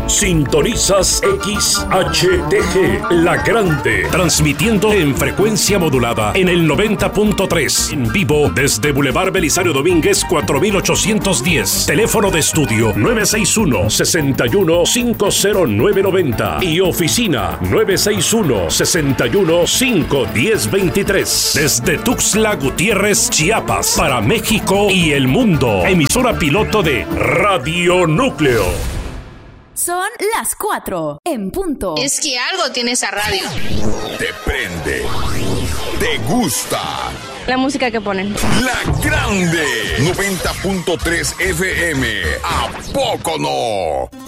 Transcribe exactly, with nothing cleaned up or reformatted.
Sintonizas X H T G, La Grande, transmitiendo en frecuencia modulada en el noventa punto tres, en vivo desde Boulevard Belisario Domínguez cuatro mil ochocientos diez. Teléfono de estudio nueve seis uno, seis uno cinco cero nueve nueve cero y oficina nueve seis uno, seis uno cinco uno cero dos tres. Desde Tuxtla Gutiérrez, Chiapas, para México y el mundo. Emisora piloto de Radio Núcleo. Son las cuatro en punto. Es que algo tiene esa radio. Te prende. Te gusta. La música que ponen. La Grande. noventa punto tres F M. ¿A poco no?